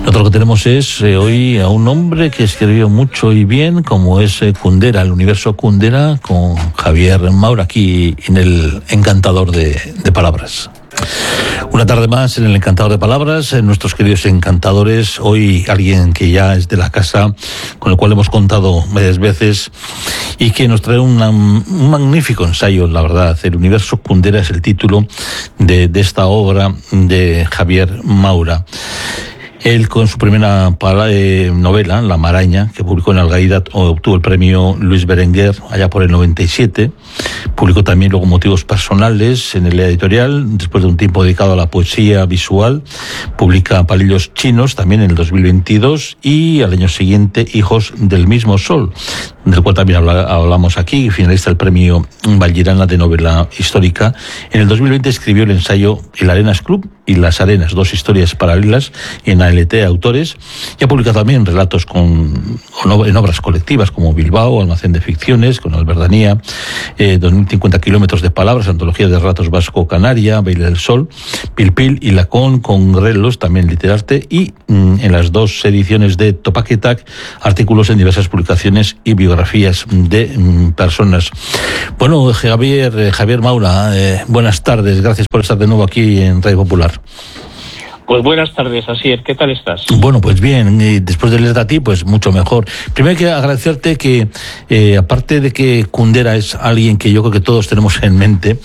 Nosotros lo que tenemos es hoy a un hombre que escribió mucho y bien, como es Kundera, el universo Kundera, con Javier Maura, aquí en el Encantador de Palabras. Una tarde más en el Encantador de Palabras, nuestros queridos encantadores. Hoy alguien que ya es de la casa, con el cual hemos contado varias veces y que nos trae un magnífico ensayo, la verdad. El universo Kundera es el título de esta obra de Javier Maura. Él, con su primera novela, La Maraña, que publicó en Algaida, obtuvo el premio Luis Berenguer allá por el 97. Publicó también luego Motivos Personales en el editorial. Después de un tiempo dedicado a la poesía visual, publica Palillos Chinos también en el 2022. Y al año siguiente, Hijos del Mismo Sol, del cual también hablamos aquí, finalista del premio Vallirana de novela histórica. En el 2020 escribió el ensayo El Arenas Club y Las Arenas, dos historias paralelas en ALT Autores, y ha publicado también relatos en obras colectivas como Bilbao, Almacén de Ficciones, con Alberdanía, 2050 kilómetros de palabras, antología de relatos vasco-canaria, Baile del Sol, Pilpil y Lacón, con Grelos, también Literarte, y en las dos ediciones de Topaquetac, artículos en diversas publicaciones y biografías de personas. Bueno, Javier Maura, buenas tardes, gracias por estar de nuevo aquí en Radio Popular. Pues buenas tardes, Asier, ¿qué tal estás? Bueno, pues bien, después de leerte a ti, pues mucho mejor. Primero hay que agradecerte que, aparte de que Kundera es alguien que yo creo que todos tenemos en mente,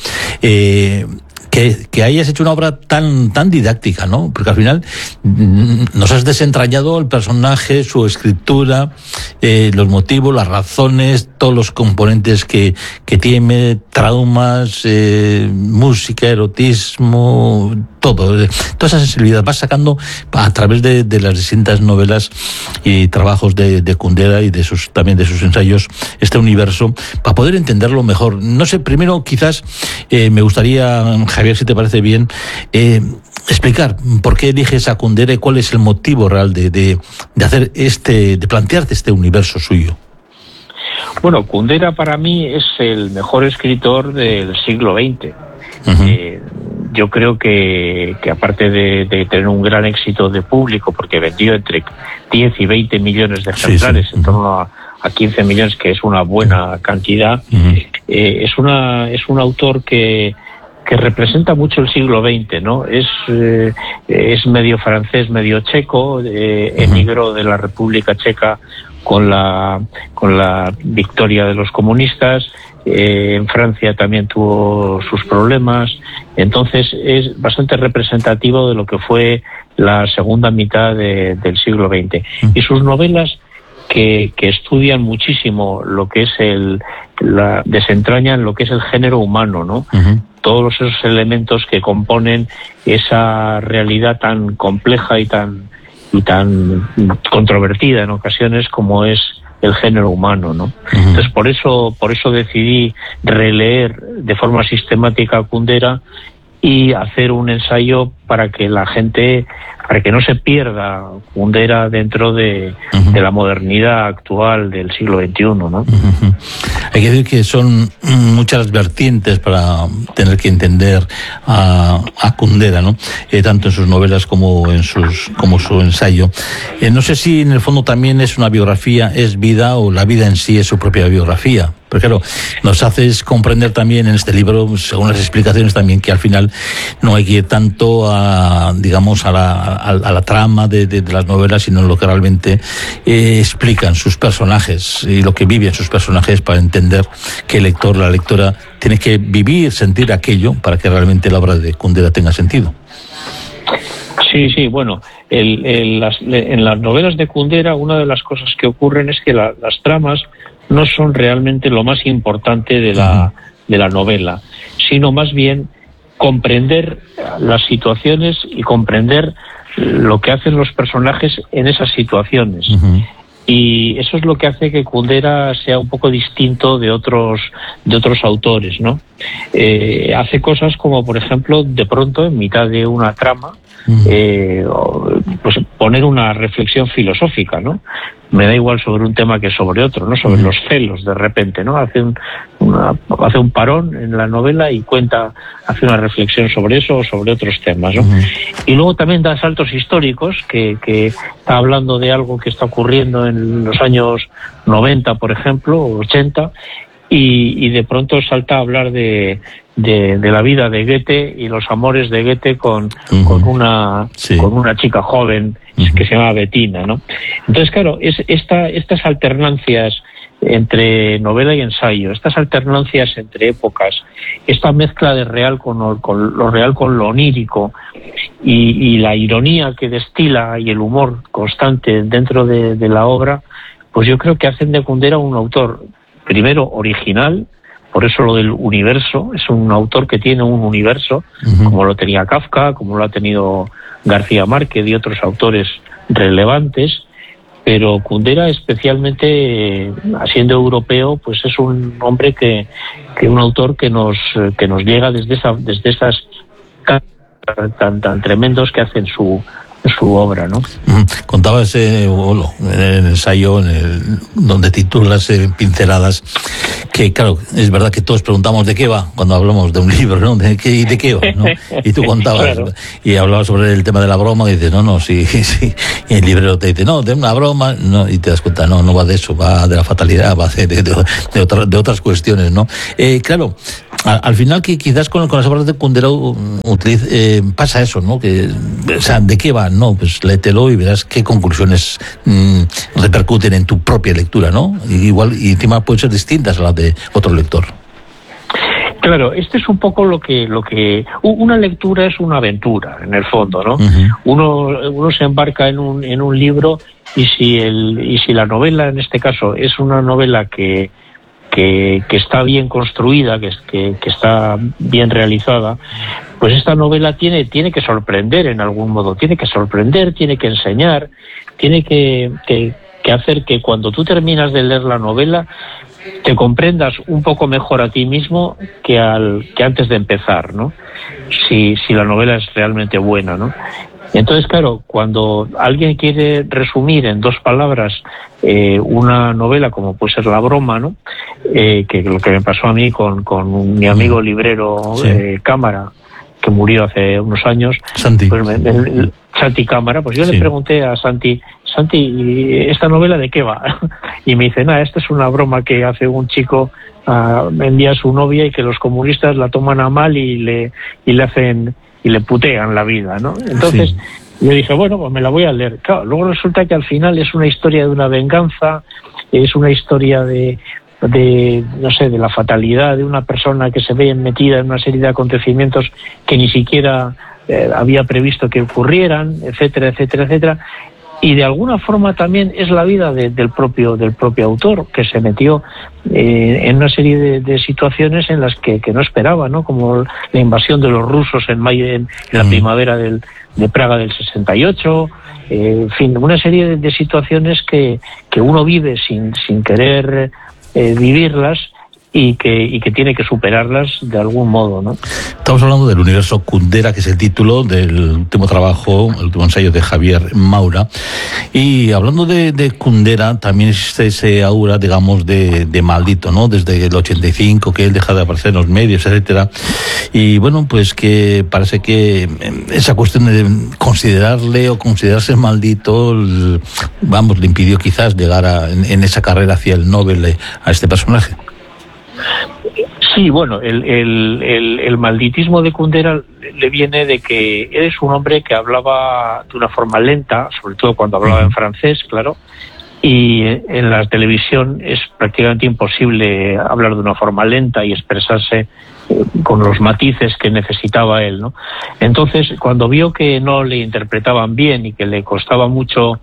que hayas hecho una obra tan didáctica, ¿no? Porque al final nos has desentrañado el personaje, su escritura, los motivos, las razones, todos los componentes que tiene, traumas, música, erotismo, toda esa sensibilidad vas sacando a través de las distintas novelas y trabajos de Kundera y también de sus ensayos, este universo, para poder entenderlo mejor. No sé, primero quizás me gustaría, Javier, si te parece bien, explicar por qué eliges a Kundera y cuál es el motivo real de hacer de plantearte este universo suyo. Bueno, Kundera para mí es el mejor escritor del siglo XX. Uh-huh. Yo creo que aparte de tener un gran éxito de público, porque vendió entre 10 y 20 millones de ejemplares, sí. En torno a 15 millones, que es una buena cantidad, uh-huh. Es un autor que representa mucho el siglo XX, ¿no? Es medio francés, medio checo, emigró de la República Checa con la victoria de los comunistas. En Francia también tuvo sus problemas, entonces es bastante representativo de lo que fue la segunda mitad del siglo XX. Y sus novelas que estudian muchísimo lo que es desentrañan lo que es el género humano, ¿no? Uh-huh. Todos esos elementos que componen esa realidad tan compleja y tan controvertida en ocasiones como es el género humano, ¿no? Uh-huh. Entonces por eso decidí releer de forma sistemática a Kundera y hacer un ensayo para que no se pierda Kundera dentro de la modernidad actual del siglo XXI, ¿no? Uh-huh. Hay que decir que son muchas vertientes para tener que entender a Kundera, ¿no? Tanto en sus novelas como su ensayo. No sé si en el fondo también es una biografía, es vida, o la vida en sí es su propia biografía. Pero claro, nos haces comprender también en este libro, según las explicaciones también, que al final no hay que ir tanto a la trama de las novelas, sino lo que realmente explican sus personajes y lo que viven sus personajes, para entender que el lector, la lectora, tiene que vivir, sentir aquello para que realmente la obra de Kundera tenga sentido. Sí, bueno, en las novelas de Kundera una de las cosas que ocurren es que las tramas no son realmente lo más importante de la novela, sino más bien comprender las situaciones y comprender lo que hacen los personajes en esas situaciones. Uh-huh. Y eso es lo que hace que Kundera sea un poco distinto de otros autores, ¿no? Hace cosas como, por ejemplo, de pronto, en mitad de una trama, pues poner una reflexión filosófica, ¿no? Me da igual sobre un tema que sobre otro, ¿no? Sobre los celos, de repente, ¿no? Hace un parón en la novela y hace una reflexión sobre eso o sobre otros temas, ¿no? Y luego también da saltos históricos, que está hablando de algo que está ocurriendo en los años 90, por ejemplo, o 80, y de pronto salta a hablar de la vida de Goethe y los amores de Goethe con una chica joven que se llama Bettina, ¿no? Entonces, claro, estas alternancias entre novela y ensayo, estas alternancias entre épocas, esta mezcla de real con lo real con lo onírico y la ironía que destila y el humor constante dentro de la obra, pues yo creo que hacen de Kundera un autor, primero, original. Por eso lo del universo, es un autor que tiene un universo, como lo tenía Kafka, como lo ha tenido García Márquez y otros autores relevantes, pero Kundera, especialmente siendo europeo, pues es un hombre un autor que nos llega desde esas tan tremendos que hacen su obra, ¿no? Contaba en el ensayo donde titulas Pinceladas, que claro, es verdad que todos preguntamos de qué va cuando hablamos de un libro, ¿no? ¿De qué va? ¿No? Y tú contabas, claro. Y hablabas sobre el tema de la broma, y dices, no, sí. Y el librero te dice, no, de una broma, no, y te das cuenta, no va de eso, va de la fatalidad, va de otras cuestiones, ¿no? Claro, al final que quizás con las obras de Kundera pasa eso, ¿no? O sea, ¿de qué va? No, pues léetelo y verás qué conclusiones repercuten en tu propia lectura, ¿no? Y encima pueden ser distintas a las de otro lector. Claro, este es un poco lo que una lectura es una aventura, en el fondo, ¿no? Uno se embarca en un libro, y si la novela, en este caso, es una novela que está bien construida, que está bien realizada, pues esta novela tiene que sorprender en algún modo, tiene que sorprender, tiene que enseñar, tiene que hacer que cuando tú terminas de leer la novela te comprendas un poco mejor a ti mismo que antes de empezar, ¿no? Si la novela es realmente buena, ¿no? Entonces, claro, cuando alguien quiere resumir en 2 palabras una novela como puede ser La broma, ¿no? Que lo que me pasó a mí con mi amigo librero Cámara, que murió hace unos años, Santi, pues Santi Cámara, pues yo le pregunté a Santi, ¿esta novela de qué va? Y me dice, esta es una broma que hace un chico, envía a su novia, y que los comunistas la toman a mal y le hacen y le putean la vida, ¿no? Entonces yo dije, bueno, pues me la voy a leer. Claro, luego resulta que al final es una historia de una venganza, es una historia de la fatalidad de una persona que se ve metida en una serie de acontecimientos que ni siquiera había previsto que ocurrieran, etcétera, etcétera, etcétera. Y de alguna forma también es la vida del propio autor, que se metió en una serie de situaciones en las que no esperaba, ¿no? Como la invasión de los rusos en la primavera de Praga del 68, en fin, una serie de situaciones que uno vive sin querer vivirlas, y que tiene que superarlas de algún modo, ¿no? Estamos hablando del universo Kundera, que es el título del último trabajo, el último ensayo de Javier Maura. Y hablando de Kundera, también existe ese aura, digamos, de maldito, ¿no? Desde el 85, que él deja de aparecer en los medios, etcétera. Y bueno, pues que parece que esa cuestión de considerarle o considerarse maldito, le impidió quizás llegar en esa carrera hacia el Nobel a este personaje. Sí, bueno, el malditismo de Kundera le viene de que eres un hombre que hablaba de una forma lenta, sobre todo cuando hablaba en francés, claro, y en la televisión es prácticamente imposible hablar de una forma lenta y expresarse con los matices que necesitaba él, ¿no? Entonces, cuando vio que no le interpretaban bien y que le costaba mucho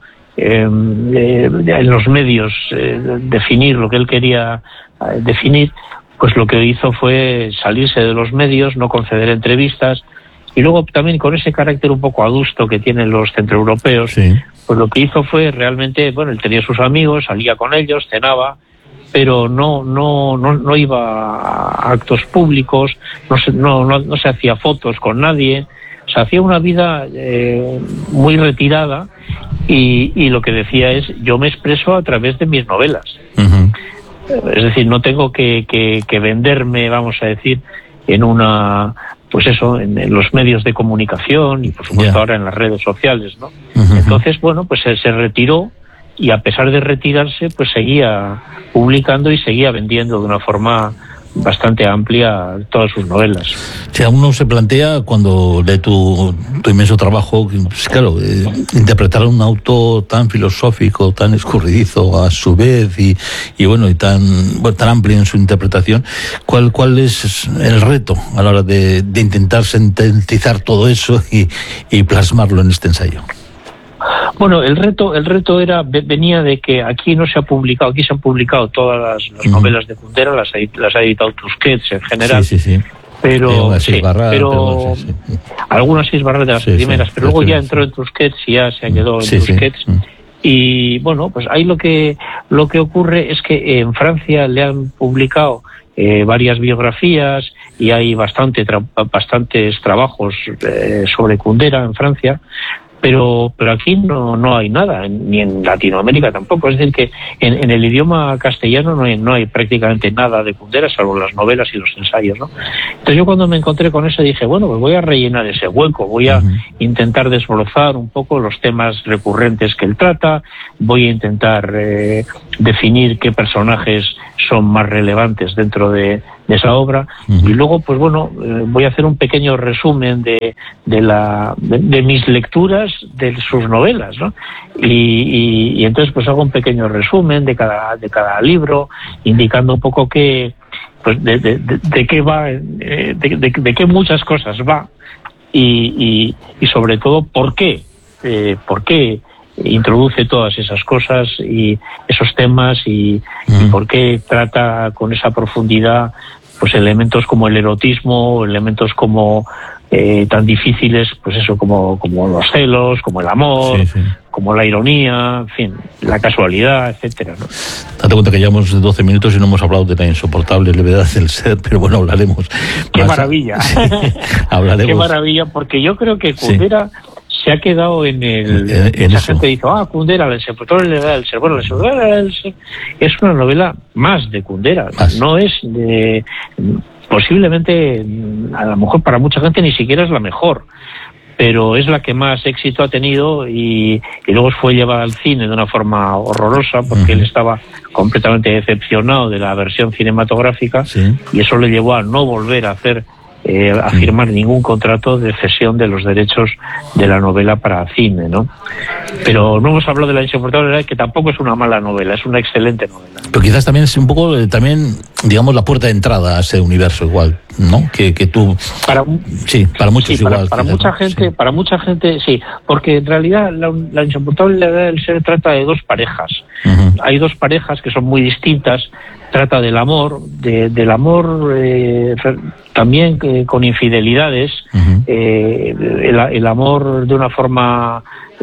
en los medios definir lo que él quería definir, pues lo que hizo fue salirse de los medios, no conceder entrevistas, y luego también con ese carácter un poco adusto que tienen los centroeuropeos, pues lo que hizo fue realmente, bueno, él tenía sus amigos, salía con ellos, cenaba, pero no iba a actos públicos, no se hacía fotos con nadie. O hacía una vida muy retirada y lo que decía es, yo me expreso a través de mis novelas. Es decir, no tengo que venderme, vamos a decir, en una, pues eso, en los medios de comunicación y por supuesto ahora en las redes sociales, ¿no? Entonces, bueno, pues él se retiró y a pesar de retirarse, pues seguía publicando y seguía vendiendo de una forma bastante amplia todas sus novelas. Si a uno se plantea cuando lee tu inmenso trabajo, pues claro, interpretar un autor tan filosófico, tan escurridizo a su vez y bueno, y tan amplio en su interpretación, ¿cuál es el reto a la hora de intentar sintetizar todo eso y plasmarlo en este ensayo? Bueno, el reto venía de que aquí se han publicado todas las novelas de Kundera, las ha editado Tusquets en general. Sí. Pero algunas 6 barras de las primeras, pero luego ya entró en Tusquets y ya se quedó en Tusquets. Y bueno, pues ahí lo que ocurre es que en Francia le han publicado varias biografías y hay bastantes trabajos sobre Kundera en Francia. Pero aquí no hay nada, ni en Latinoamérica tampoco. Es decir, que en el idioma castellano no hay prácticamente nada de Kundera, salvo las novelas y los ensayos, ¿no? Entonces yo cuando me encontré con eso dije, bueno, pues voy a rellenar ese hueco, voy a intentar desbrozar un poco los temas recurrentes que él trata, voy a intentar definir qué personajes son más relevantes dentro de esa obra, y luego pues bueno, voy a hacer un pequeño resumen de mis lecturas de sus novelas, ¿no? Y entonces pues hago un pequeño resumen de cada libro, indicando un poco que pues de qué va, de qué muchas cosas va y sobre todo por qué introduce todas esas cosas y esos temas y por qué trata con esa profundidad pues elementos como el erotismo, elementos como tan difíciles, pues eso, como los celos, como el amor, como la ironía, en fin, la casualidad, etcétera, ¿no? Date cuenta que llevamos 12 minutos y no hemos hablado de la insoportable levedad del ser, pero bueno, hablaremos. ¡Qué maravilla! Hablaremos. ¡Qué maravilla! Porque yo creo que Kundera se ha quedado en mucha gente dice, Kundera, la insoportable levedad del ser. Bueno, la insoportable levedad del ser es una novela más de Kundera, no es de... Posiblemente, a lo mejor para mucha gente ni siquiera es la mejor, pero es la que más éxito ha tenido y luego fue llevada al cine de una forma horrorosa porque él estaba completamente decepcionado de la versión cinematográfica y eso le llevó a no volver a firmar ningún contrato de cesión de los derechos de la novela para cine, ¿no? Pero no hemos hablado de La insoportable, que tampoco es una mala novela, es una excelente novela. Pero quizás también es un poco, digamos, la puerta de entrada a ese universo igual, ¿no? Que tú... Para muchos igual. Para mucha gente, sí, porque en realidad la insoportable del ser trata de 2 parejas. Hay 2 parejas que son muy distintas. Trata del amor, del amor también con infidelidades, el amor de una forma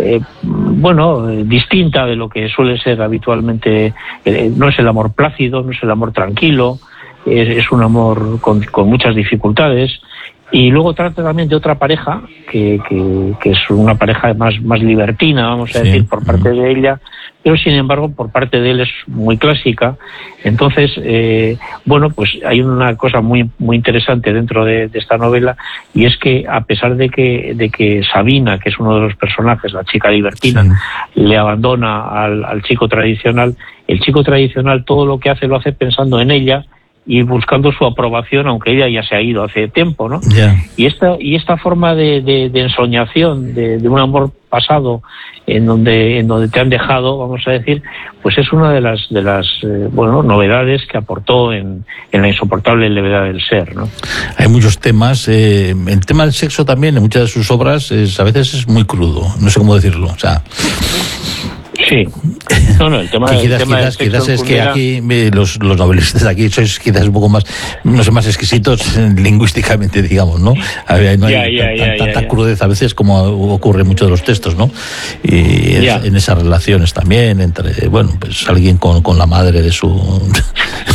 distinta de lo que suele ser habitualmente. No es el amor plácido, no es el amor tranquilo, es un amor con muchas dificultades. Y luego trata también de otra pareja que es una pareja más libertina, vamos a decir, por parte de ella, pero sin embargo por parte de él es muy clásica. Entonces, pues hay una cosa muy muy interesante dentro de esta novela, y es que a pesar de que Sabina, que es uno de los personajes, la chica libertina, le abandona al chico tradicional, el chico tradicional todo lo que hace lo hace pensando en ella y buscando su aprobación, aunque ella ya se ha ido hace tiempo, ¿no? Y esta forma de ensoñación de un amor pasado en donde te han dejado, vamos a decir, pues es una de las novedades que aportó en La insoportable levedad del ser, ¿no? Hay muchos temas, el tema del sexo también en muchas de sus obras a veces es muy crudo, no sé cómo decirlo, o sea... Sí. El tema quizás es que aquí los novelistas de aquí sois quizás un poco más, no sé, más exquisitos lingüísticamente, digamos, ¿no? No hay tanta crudeza a veces como ocurre en muchos de los textos, ¿no? Y en esas relaciones también entre, pues alguien con la madre de su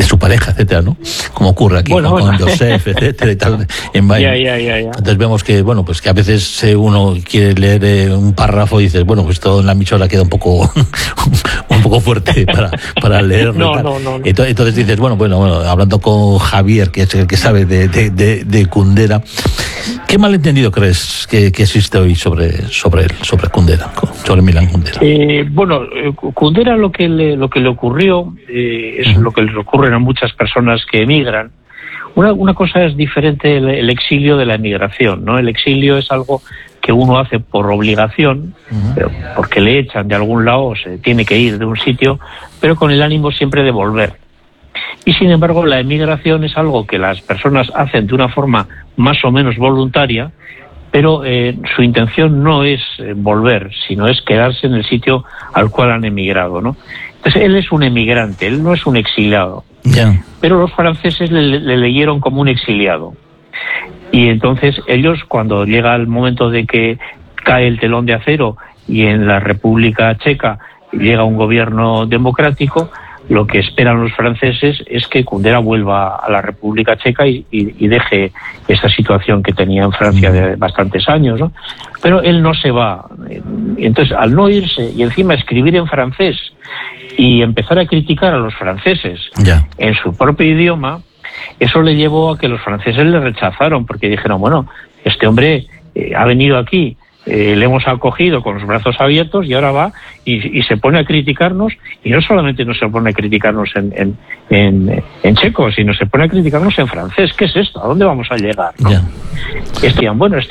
su pareja, etcétera, ¿no? Como ocurre aquí con Joseph, etcétera, y tal. Entonces vemos que, bueno, pues que a veces uno quiere leer un párrafo y dices, bueno, pues todo en la emisora queda un poco fuerte para leerlo. No. Entonces dices, bueno, hablando con Javier, que es el que sabe de Kundera, ¿qué malentendido crees que existe hoy sobre Kundera, sobre Milan Kundera? Kundera lo que le ocurrió es lo que le ocurre a muchas personas que emigran. Una cosa es diferente el exilio de la emigración, ¿no? El exilio es algo que uno hace por obligación, porque le echan de algún lado, o se tiene que ir de un sitio, pero con el ánimo siempre de volver. Y sin embargo, la emigración es algo que las personas hacen de una forma más o menos voluntaria, pero su intención no es volver, sino es quedarse en el sitio al cual han emigrado, ¿no? Entonces, él es un emigrante, él no es un exiliado. Yeah. Pero los franceses le leyeron como un exiliado. Y entonces ellos, cuando llega el momento de que cae el telón de acero y en la República Checa llega un gobierno democrático, lo que esperan los franceses es que Kundera vuelva a la República Checa y deje esa situación que tenía en Francia de bastantes años, ¿no? Pero él no se va. Entonces, al no irse y encima escribir en francés y empezar a criticar a los franceses en su propio idioma, eso le llevó a que los franceses le rechazaron, porque dijeron, bueno, este hombre ha venido aquí, le hemos acogido con los brazos abiertos y ahora va y se pone a criticarnos, y no solamente no se pone a criticarnos en checo, sino se pone a criticarnos en francés. ¿Qué es esto? ¿A dónde vamos a llegar? ¿No? Decían, bueno,